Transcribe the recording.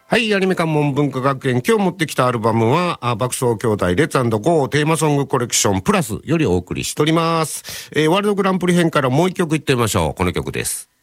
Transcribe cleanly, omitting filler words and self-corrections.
はい、アニメ関門文化学園、今日持ってきたアルバムは、爆笑兄弟レッツ&ゴーテーマソングコレクションプラスよりお送りしております。ワールドグランプリ編からもう一曲いってみましょう。この曲です。